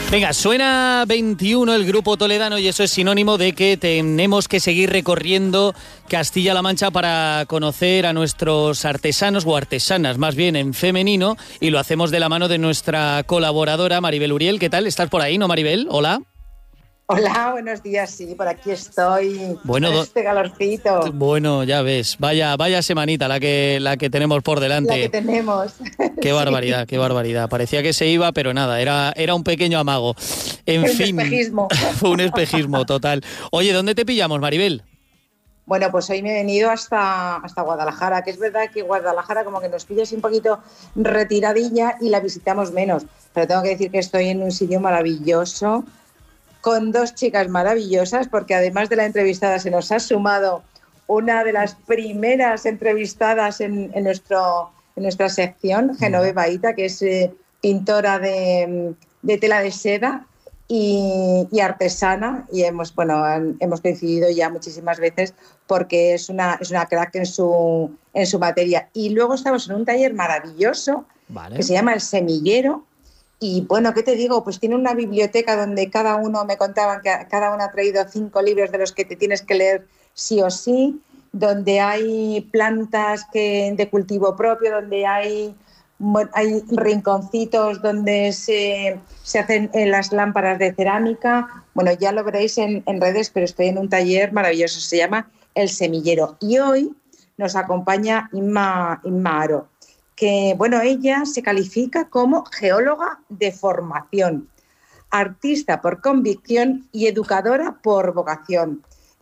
Venga, suena 21 el Grupo Toledano y eso es sinónimo de que tenemos que seguir recorriendo Castilla-La Mancha para conocer a nuestros artesanos o artesanas, más bien en femenino, y lo hacemos de la mano de nuestra colaboradora Maribel Uriel. ¿Qué tal? ¿Estás por ahí, no, Maribel? Hola. Hola, buenos días, sí, por aquí estoy, bueno, con este calorcito. Bueno, ya ves, vaya semanita la que tenemos por delante. La que tenemos. Qué barbaridad, sí. Qué barbaridad. Parecía que se iba, pero nada, era un pequeño amago. En fin, un espejismo. Fue un espejismo total. Oye, ¿dónde te pillamos, Maribel? Bueno, pues hoy me he venido hasta Guadalajara, que es verdad que Guadalajara como que nos pilla así un poquito retiradilla y la visitamos menos, pero tengo que decir que estoy en un sitio maravilloso, con dos chicas maravillosas, porque además de la entrevistada se nos ha sumado una de las primeras entrevistadas en nuestra sección, Genoveva Aita, que es pintora de tela de seda y artesana, y hemos coincidido ya muchísimas veces porque es una crack en su materia. Y luego estamos en un taller maravilloso, vale, que se llama El Semillero. Y bueno, ¿qué te digo? Pues tiene una biblioteca donde cada uno, me contaban que cada uno ha traído 5 libros de los que te tienes que leer sí o sí, donde hay plantas de cultivo propio, donde hay rinconcitos donde se hacen las lámparas de cerámica. Bueno, ya lo veréis en redes, pero estoy en un taller maravilloso, se llama El Semillero. Y hoy nos acompaña Inma Aro, que bueno, ella se califica como geóloga de formación, artista por convicción y educadora por vocación.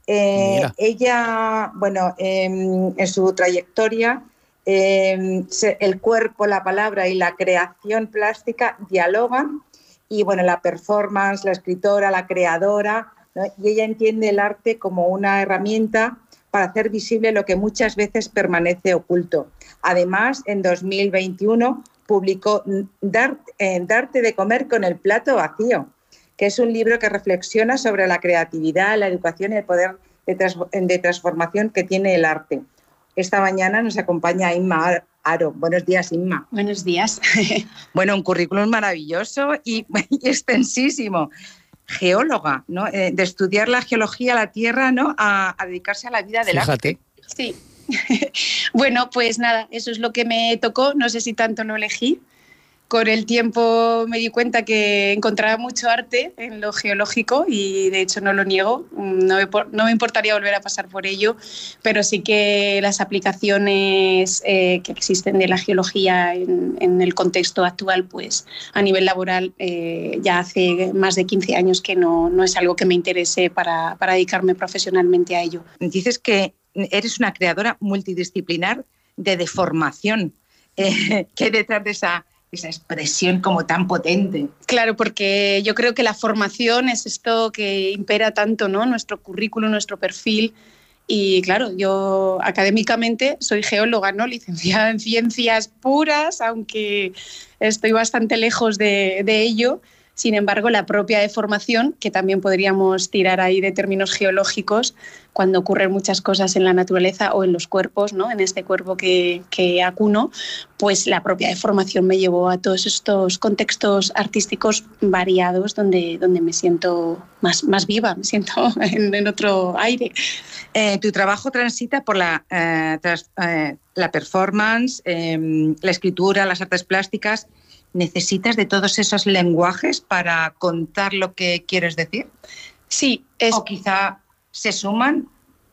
Ella, bueno, en su trayectoria, el cuerpo, la palabra y la creación plástica dialogan, y bueno, la performance, la escritora, la creadora, ¿no? Y ella entiende el arte como una herramienta para hacer visible lo que muchas veces permanece oculto. Además, en 2021 publicó Darte de comer con el plato vacío, que es un libro que reflexiona sobre la creatividad, la educación y el poder de transformación que tiene el arte. Esta mañana nos acompaña Inma Aro. Buenos días, Inma. Buenos días. Bueno, un currículum maravilloso y extensísimo. Geóloga, ¿no? De estudiar la geología, la tierra, ¿no? A dedicarse a la vida del arte. Sí. Bueno, pues nada, eso es lo que me tocó. No sé si tanto lo elegí. Con el tiempo me di cuenta que encontraba mucho arte en lo geológico y de hecho no lo niego, no me importaría volver a pasar por ello, pero sí que las aplicaciones que existen de la geología en el contexto actual, pues a nivel laboral ya hace más de 15 años que no es algo que me interese para dedicarme profesionalmente a ello. Dices que eres una creadora multidisciplinar de deformación. ¿Qué hay detrás de esa expresión como tan potente? Claro, porque yo creo que la formación es esto que impera tanto, ¿no? Nuestro currículum, nuestro perfil. Y claro, yo académicamente soy geóloga, ¿no? Licenciada en ciencias puras, aunque estoy bastante lejos de ello. Sin embargo, la propia deformación, que también podríamos tirar ahí de términos geológicos, cuando ocurren muchas cosas en la naturaleza o en los cuerpos, ¿no? En este cuerpo que acuno, pues la propia deformación me llevó a todos estos contextos artísticos variados donde me siento más viva, me siento en otro aire. Tu trabajo transita por la performance, la escritura, las artes plásticas. ¿Necesitas de todos esos lenguajes para contar lo que quieres decir? Sí. O quizá se suman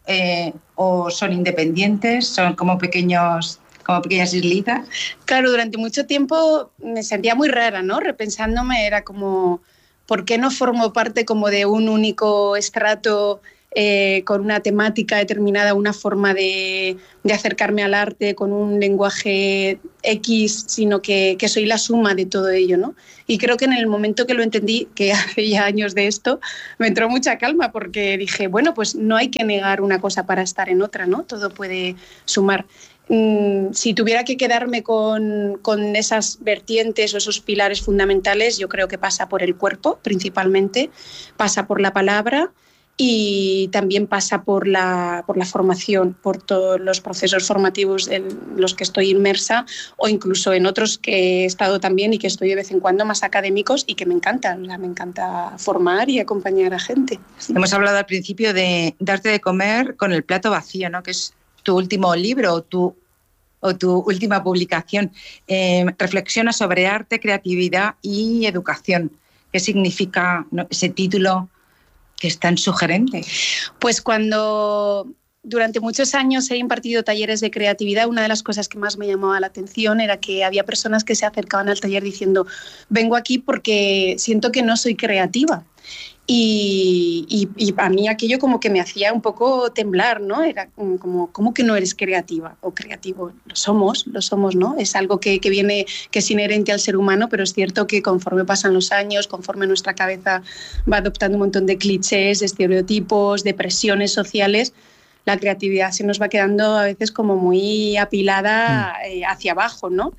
o son independientes, son como pequeñas islitas. Claro, durante mucho tiempo me sentía muy rara, ¿no? Repensándome, era como, ¿por qué no formo parte como de un único estrato con una temática determinada, una forma de acercarme al arte con un lenguaje X, sino que soy la suma de todo ello, ¿no? Y creo que en el momento que lo entendí, que hace ya años de esto, me entró mucha calma porque dije, bueno, pues no hay que negar una cosa para estar en otra, ¿no? Todo puede sumar. Si tuviera que quedarme con esas vertientes o esos pilares fundamentales, yo creo que pasa por el cuerpo, principalmente, pasa por la palabra, y también pasa por la formación, por todos los procesos formativos en los que estoy inmersa, o incluso en otros que he estado también y que estoy de vez en cuando más académicos y que me encantan. Me encanta formar y acompañar a gente. Hemos hablado al principio de darte de comer con el plato vacío, ¿no? Que es tu último libro o tu última publicación. Reflexiona sobre arte, creatividad y educación. ¿Qué significa, ¿no?, ese título que es tan sugerente? Pues cuando durante muchos años he impartido talleres de creatividad, una de las cosas que más me llamaba la atención era que había personas que se acercaban al taller diciendo: vengo aquí porque siento que no soy creativa. Y a mí aquello como que me hacía un poco temblar, ¿no? Era como, ¿cómo que no eres creativa o creativo? Lo somos, ¿no? Es algo que viene, que es inherente al ser humano, pero es cierto que conforme pasan los años, conforme nuestra cabeza va adoptando un montón de clichés, de estereotipos, de presiones sociales, la creatividad se nos va quedando a veces como muy apilada hacia abajo, ¿no?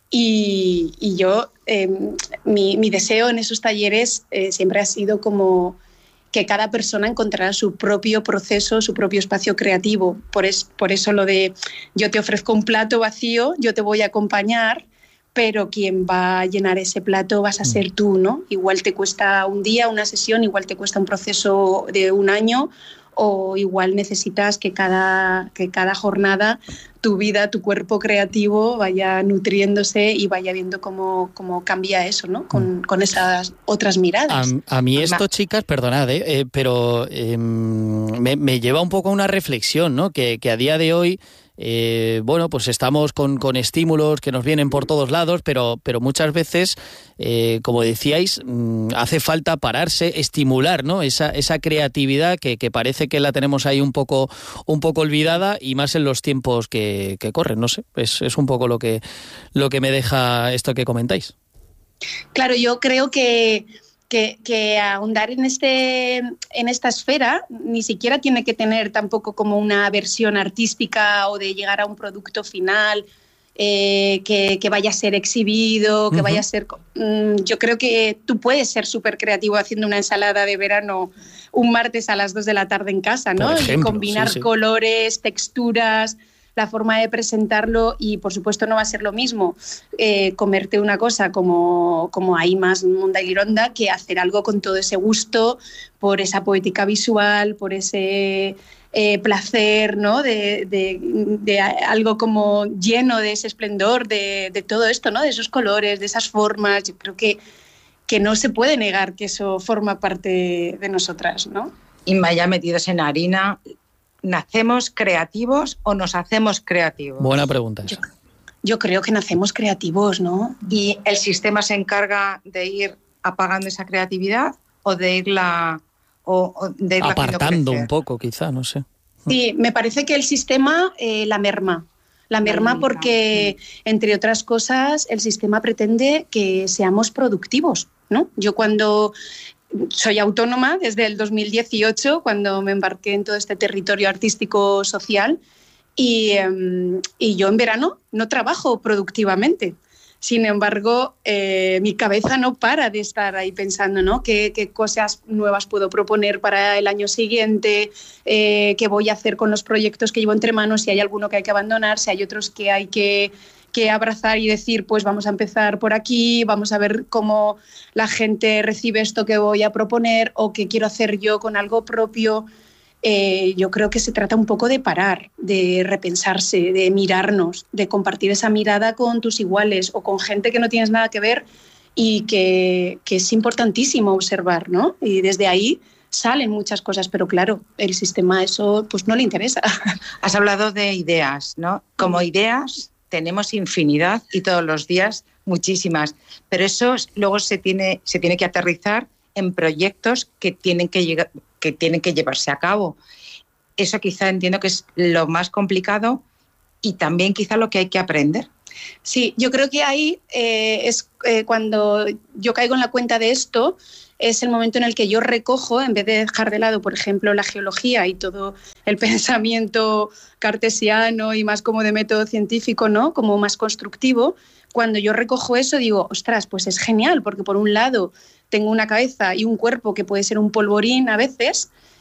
Y yo, mi deseo en esos talleres siempre ha sido como que cada persona encontrara su propio proceso, su propio espacio creativo. Por eso lo de yo te ofrezco un plato vacío, yo te voy a acompañar, pero quien va a llenar ese plato vas a ser tú, ¿no? Igual te cuesta un día, una sesión, igual te cuesta un proceso de un año, o igual necesitas que cada jornada tu vida, tu cuerpo creativo vaya nutriéndose y vaya viendo cómo cambia eso, ¿no? Con esas otras miradas. A mí esto, chicas, perdonad, pero me lleva un poco a una reflexión, ¿no? Que a día de hoy, bueno, pues estamos con estímulos que nos vienen por todos lados, pero muchas veces, como decíais, hace falta pararse, estimular, ¿no? Esa creatividad que parece que la tenemos ahí un poco olvidada, y más en los tiempos que corren, no sé, es un poco lo que me deja esto que comentáis. Claro, yo creo que ahondar en esta esfera ni siquiera tiene que tener tampoco como una versión artística o de llegar a un producto final que vaya a ser exhibido, que vaya a ser... yo creo que tú puedes ser súper creativo haciendo una ensalada de verano un martes a las 2 de la tarde en casa, ¿no? Por ejemplo, y combinar colores, texturas, la forma de presentarlo, y por supuesto no va a ser lo mismo comerte una cosa como ahí más monda y lironda que hacer algo con todo ese gusto, por esa poética visual, por ese placer, ¿no? de algo como lleno de ese esplendor, de todo esto, ¿no? De esos colores, de esas formas. Yo creo que no se puede negar que eso forma parte de nosotras, ¿no? Y ya metidos en harina, ¿nacemos creativos o nos hacemos creativos? Buena pregunta. Yo creo que nacemos creativos, ¿no? ¿Y el sistema se encarga de ir apagando esa creatividad o de irla apartando un poco, quizá, no sé? Sí, me parece que el sistema la merma. La merma porque, entre otras cosas, el sistema pretende que seamos productivos, ¿no? Yo cuando soy autónoma desde el 2018, cuando me embarqué en todo este territorio artístico social, y yo en verano no trabajo productivamente. Sin embargo, mi cabeza no para de estar ahí pensando, ¿no? ¿Qué cosas nuevas puedo proponer para el año siguiente? ¿Qué voy a hacer con los proyectos que llevo entre manos? Si hay alguno que hay que abandonar, si hay otros que hay que abrazar y decir, pues vamos a empezar por aquí, vamos a ver cómo la gente recibe esto que voy a proponer o qué quiero hacer yo con algo propio. Yo creo que se trata un poco de parar, de repensarse, de mirarnos, de compartir esa mirada con tus iguales o con gente que no tienes nada que ver y que es importantísimo observar, ¿no? Y desde ahí salen muchas cosas, pero claro, el sistema eso pues no le interesa. Has hablado de ideas, ¿no? Como ideas tenemos infinidad y todos los días muchísimas, pero eso luego se tiene que aterrizar en proyectos que tienen que llevarse a cabo. Eso quizá entiendo que es lo más complicado y también quizá lo que hay que aprender. Sí, yo creo que ahí cuando yo caigo en la cuenta de esto, es el momento en el que yo recojo, en vez de dejar de lado, por ejemplo, la geología y todo el pensamiento cartesiano y más como de método científico, ¿no? Como más constructivo, cuando yo recojo eso digo, ostras, pues es genial, porque por un lado tengo una cabeza y un cuerpo que puede ser un polvorín a veces,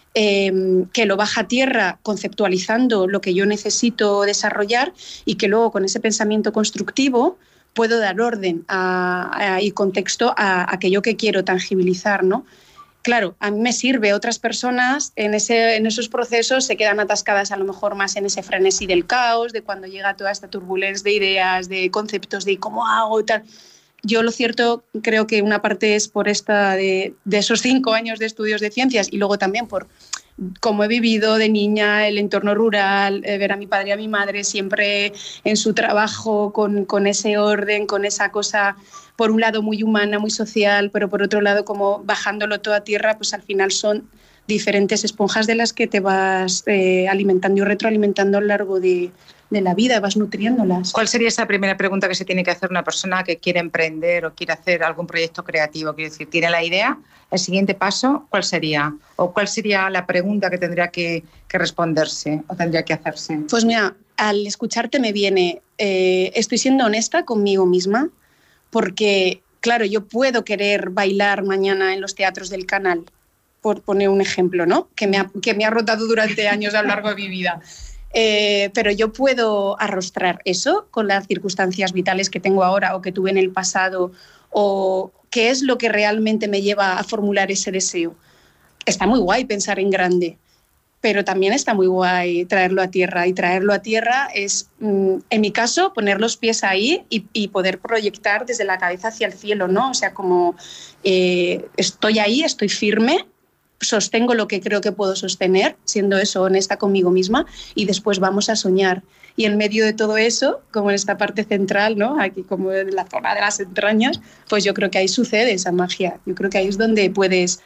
que lo baja a tierra conceptualizando lo que yo necesito desarrollar y que luego con ese pensamiento constructivo puedo dar orden y contexto a aquello que quiero tangibilizar, ¿no? Claro, a mí me sirve. Otras personas en esos procesos se quedan atascadas a lo mejor más en ese frenesí del caos, de cuando llega toda esta turbulencia de ideas, de conceptos, de cómo hago y tal. Yo lo cierto creo que una parte es por esta de esos 5 años de estudios de ciencias y luego también por cómo he vivido de niña el entorno rural, ver a mi padre y a mi madre siempre en su trabajo con ese orden, con esa cosa por un lado muy humana, muy social, pero por otro lado como bajándolo todo a tierra, pues al final son diferentes esponjas de las que te vas alimentando y retroalimentando a lo largo de la vida, vas nutriéndolas. ¿Cuál sería esa primera pregunta que se tiene que hacer una persona que quiere emprender o quiere hacer algún proyecto creativo? Quiero decir, tiene la idea, el siguiente paso, ¿cuál sería? ¿O cuál sería la pregunta que tendría que responderse o tendría que hacerse? Pues mira, al escucharte me viene, estoy siendo honesta conmigo misma, porque, claro, yo puedo querer bailar mañana en los teatros del Canal, por poner un ejemplo, ¿no? Que me ha rotado durante años a lo largo de mi vida. Pero yo puedo arrostrar eso con las circunstancias vitales que tengo ahora o que tuve en el pasado, o qué es lo que realmente me lleva a formular ese deseo. Está muy guay pensar en grande, pero también está muy guay traerlo a tierra, y traerlo a tierra es, en mi caso, poner los pies ahí y poder proyectar desde la cabeza hacia el cielo, ¿no? O sea, como estoy ahí, estoy firme, sostengo lo que creo que puedo sostener, siendo eso honesta conmigo misma, y después vamos a soñar. Y en medio de todo eso, como en esta parte central, ¿no? Aquí como en la zona de las entrañas, pues yo creo que ahí sucede esa magia. Yo creo que ahí es donde puedes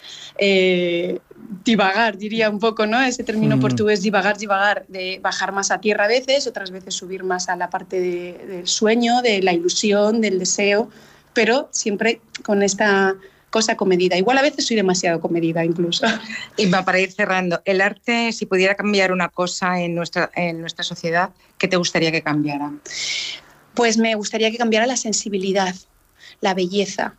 divagar, diría un poco, ¿no? Ese término portugués, divagar, de bajar más a tierra a veces, otras veces subir más a la parte del sueño, de la ilusión, del deseo, pero siempre con esta cosa comedida. Igual a veces soy demasiado comedida incluso. Y para ir cerrando, el arte, si pudiera cambiar una cosa en nuestra sociedad, ¿qué te gustaría que cambiara? Pues me gustaría que cambiara la sensibilidad, la belleza.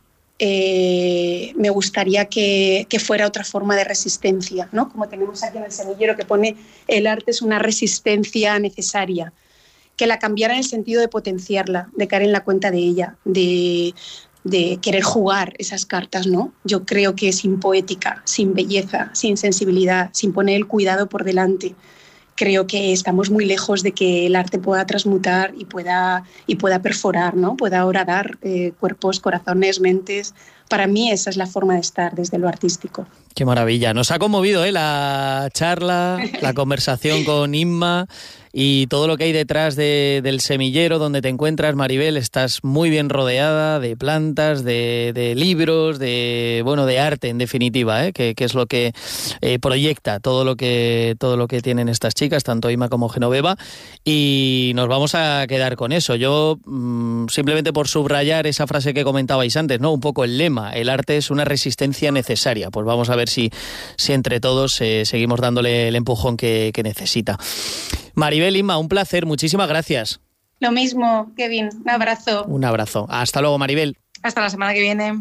Me gustaría que fuera otra forma de resistencia, ¿no? Como tenemos aquí en el semillero que pone el arte es una resistencia necesaria. Que la cambiara en el sentido de potenciarla, de caer en la cuenta de ella, de querer jugar esas cartas, ¿no? Yo creo que sin poética, sin belleza, sin sensibilidad, sin poner el cuidado por delante, creo que estamos muy lejos de que el arte pueda transmutar y pueda perforar, ¿no? Pueda horadar cuerpos, corazones, mentes. Para mí esa es la forma de estar desde lo artístico. Qué maravilla. Nos ha conmovido la charla, la conversación con Inma y todo lo que hay detrás del semillero donde te encuentras, Maribel. Estás muy bien rodeada de plantas, de libros, de arte en definitiva, que es lo que proyecta todo lo que tienen estas chicas, tanto Inma como Genoveva, y nos vamos a quedar con eso. Yo simplemente por subrayar esa frase que comentabais antes, ¿no? Un poco el lema, el arte es una resistencia necesaria. Pues vamos a ver si entre todos seguimos dándole el empujón que necesita. Maribel, Inma, un placer, muchísimas gracias. Lo mismo, Kevin, un abrazo. Un abrazo. Hasta luego, Maribel. Hasta la semana que viene.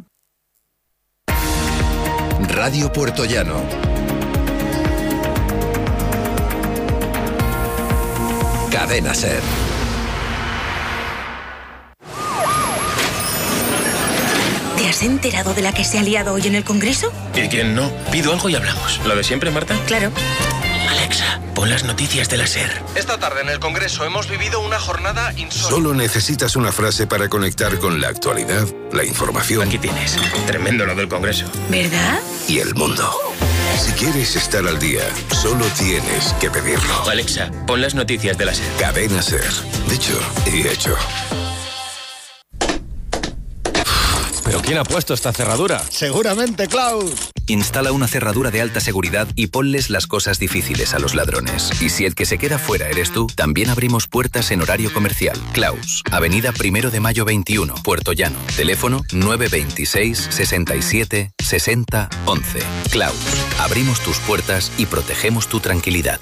Radio Puertollano. Cadena SER. ¿Te has enterado de la que se ha liado hoy en el Congreso? ¿Y quién no? Pido algo y hablamos. ¿Lo de siempre, Marta? Claro. Alexa, pon las noticias de la SER. Esta tarde en el Congreso hemos vivido una jornada insólita. Solo necesitas una frase para conectar con la actualidad, la información. Aquí tienes. Tremendo lo del Congreso. ¿Verdad? Y el mundo. Si quieres estar al día, solo tienes que pedirlo. Alexa, pon las noticias de la SER. Cadena SER. Dicho y hecho. ¿Pero quién ha puesto esta cerradura? Seguramente, Klaus. Instala una cerradura de alta seguridad y ponles las cosas difíciles a los ladrones. Y si el que se queda fuera eres tú, también abrimos puertas en horario comercial. Klaus, Avenida 1 de Mayo 21, Puertollano. Teléfono 926 67 60 11. Klaus, abrimos tus puertas y protegemos tu tranquilidad.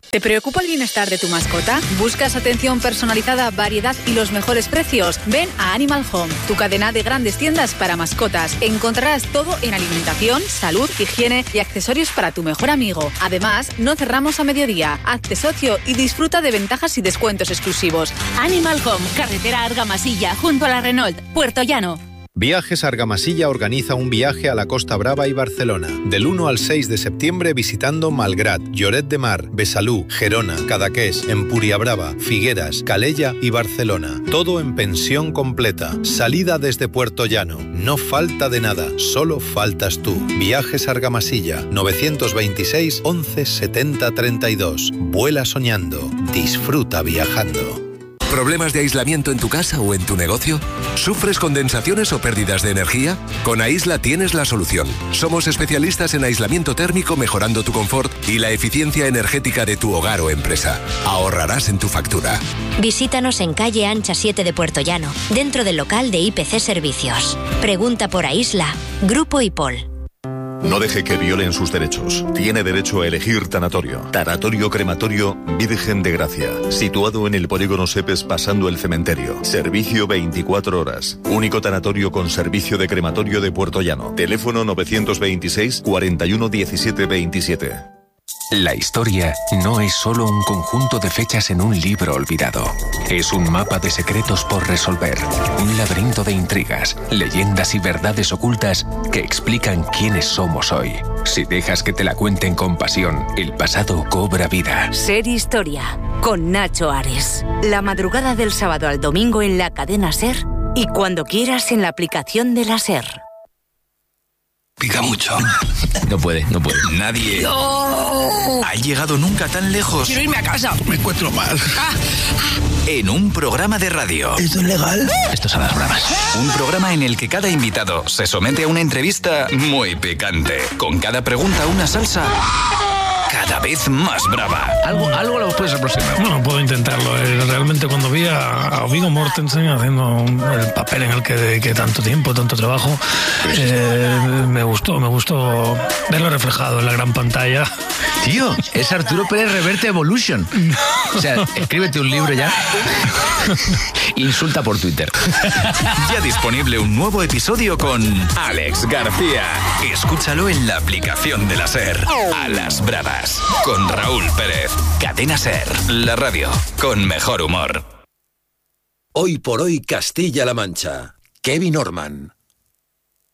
¿Te preocupa el bienestar de tu mascota? ¿Buscas atención personalizada, variedad y los mejores precios? Ven a Animal Home, tu cadena de grandes tiendas para mascotas. Encontrarás todo en alimentación, salud, higiene y accesorios para tu mejor amigo. Además, no cerramos a mediodía. Hazte socio y disfruta de ventajas y descuentos exclusivos. Animal Home, carretera Argamasilla, junto a la Renault, Puerto Llano. Viajes Argamasilla organiza un viaje a la Costa Brava y Barcelona. Del 1 al 6 de septiembre visitando Malgrat, Lloret de Mar, Besalú, Gerona, Cadaqués, Empuriabrava, Figueras, Calella y Barcelona. Todo en pensión completa. Salida desde Puerto Llano. No falta de nada, solo faltas tú. Viajes Argamasilla, 926 11 70 32. Vuela soñando. Disfruta viajando. ¿Problemas de aislamiento en tu casa o en tu negocio? ¿Sufres condensaciones o pérdidas de energía? Con Aisla tienes la solución. Somos especialistas en aislamiento térmico, mejorando tu confort y la eficiencia energética de tu hogar o empresa. Ahorrarás en tu factura. Visítanos en calle Ancha 7 de Puerto Llano, dentro del local de IPC Servicios. Pregunta por Aisla. Grupo IPOL. No deje que violen sus derechos. Tiene derecho a elegir tanatorio. Tanatorio Crematorio Virgen de Gracia. Situado en el polígono Sepes pasando el cementerio. Servicio 24 horas. Único tanatorio con servicio de crematorio de Puerto Llano. Teléfono 926 41 17 27. La historia no es solo un conjunto de fechas en un libro olvidado. Es un mapa de secretos por resolver, un laberinto de intrigas, leyendas y verdades ocultas que explican quiénes somos hoy. Si dejas que te la cuenten con pasión, el pasado cobra vida. Ser Historia, con Nacho Ares. La madrugada del sábado al domingo en la cadena SER y cuando quieras en la aplicación de la SER. Pica mucho. No puede. Nadie ha llegado nunca tan lejos. Quiero irme a casa. Me encuentro mal. En un programa de radio. ¿Esto es legal? Esto es a las bravas. Un programa en el que cada invitado se somete a una entrevista muy picante. Con cada pregunta una salsa cada vez más brava. Algo lo puedes aproximar. Bueno, puedo intentarlo. Realmente cuando vi a Viggo Mortensen haciendo el papel en el que dediqué tanto tiempo, tanto trabajo, me gustó verlo reflejado en la gran pantalla. Tío, es Arturo Pérez Reverte Evolution. O sea, escríbete un libro ya. Insulta por Twitter. Ya disponible un nuevo episodio con Alex García. Escúchalo en la aplicación de la SER. A las bravas. Con Raúl Pérez. Cadena SER. La radio con mejor humor. Hoy por hoy Castilla-La Mancha. Kevin Orman.